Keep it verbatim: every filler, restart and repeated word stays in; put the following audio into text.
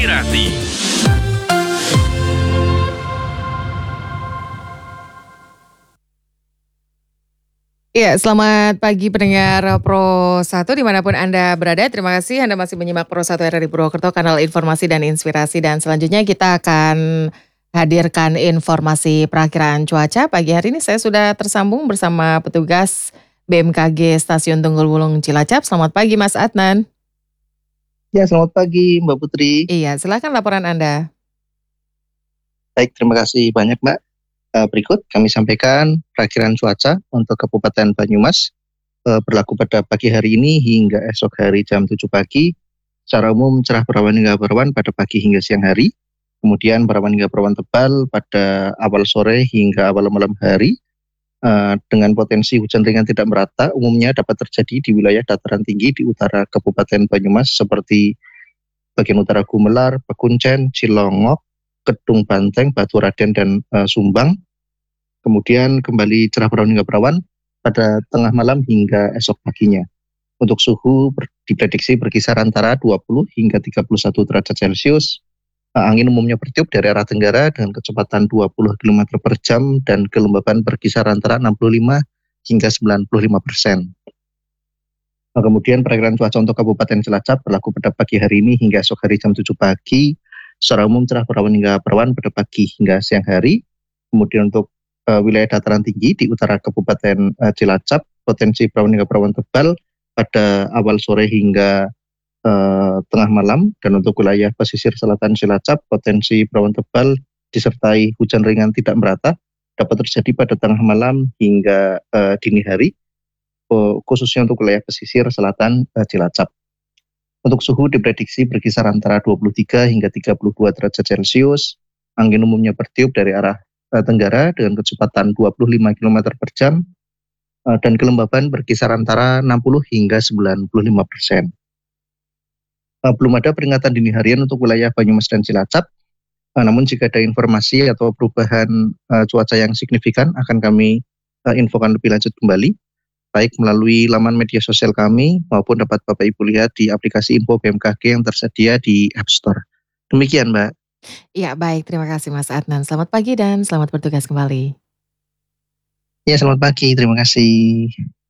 Inspirasi. Iya, selamat pagi pendengar Pro satu dimanapun Anda berada. Terima kasih Anda masih menyimak Pro satu R R I Purwokerto, kanal informasi dan inspirasi. Dan selanjutnya kita akan hadirkan informasi perakiraan cuaca. Pagi hari ini saya sudah tersambung bersama petugas B M K G Stasiun Tunggul Wulung Cilacap. Selamat pagi Mas Adnan. Ya, selamat pagi Mbak Putri. Iya, silakan laporan Anda. Baik, terima kasih banyak Mbak. Uh, berikut kami sampaikan perakiraan cuaca untuk Kabupaten Banyumas uh, berlaku pada pagi hari ini hingga esok hari jam tujuh pagi. Secara umum cerah berawan hingga berawan pada pagi hingga siang hari. Kemudian berawan hingga berawan tebal pada awal sore hingga awal malam hari. Uh, dengan potensi hujan ringan tidak merata umumnya dapat terjadi di wilayah dataran tinggi di utara Kabupaten Banyumas seperti bagian utara Gumelar, Pekuncen, Cilongok, Kedung Banteng, Batu Raden, dan uh, Sumbang. Kemudian kembali cerah berawan hingga berawan pada tengah malam hingga esok paginya. Untuk suhu ber, diprediksi berkisar antara dua puluh hingga tiga puluh satu derajat Celcius. Uh, angin umumnya bertiup dari arah tenggara dengan kecepatan dua puluh kilometer per jam dan kelembaban berkisar antara enam puluh lima hingga sembilan puluh lima persen. Nah, kemudian perakiraan cuaca untuk Kabupaten Cilacap berlaku pada pagi hari ini hingga esok hari jam tujuh pagi. Secara umum cerah berawan hingga berawan pada pagi hingga siang hari. Kemudian untuk uh, wilayah dataran tinggi di utara Kabupaten uh, Cilacap, potensi berawan hingga berawan tebal pada awal sore hingga uh, tengah malam. Dan untuk wilayah pesisir selatan Cilacap, potensi berawan tebal disertai hujan ringan tidak merata dapat terjadi pada tengah malam hingga uh, dini hari, uh, khususnya untuk wilayah pesisir selatan uh, Cilacap. Untuk suhu diprediksi berkisar antara dua puluh tiga hingga tiga puluh dua derajat Celcius. Angin umumnya bertiup dari arah uh, tenggara dengan kecepatan dua puluh lima kilometer per jam uh, dan kelembaban berkisar antara enam puluh hingga sembilan puluh lima persen. Uh, belum ada peringatan dini harian untuk wilayah Banyumas dan Cilacap. Uh, namun jika ada informasi atau perubahan uh, cuaca yang signifikan akan kami uh, infokan lebih lanjut kembali, baik melalui laman media sosial kami maupun dapat Bapak Ibu lihat di aplikasi info B M K G yang tersedia di App Store. Demikian Mbak. Iya baik, terima kasih Mas Adnan. Selamat pagi dan selamat bertugas kembali. Ya, selamat pagi, terima kasih.